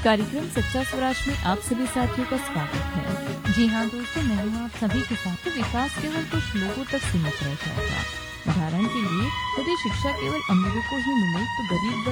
कार्यक्रम सच्चा स्वराज में आप सभी साथियों का स्वागत है। जी हाँ दोस्तों, मैं हूँ आप सभी के साथ। विकास केवल कुछ लोगों तक सीमित रह जाएगा। उदाहरण के लिए, यदि शिक्षा केवल अमीरों को ही मिले तो गरीब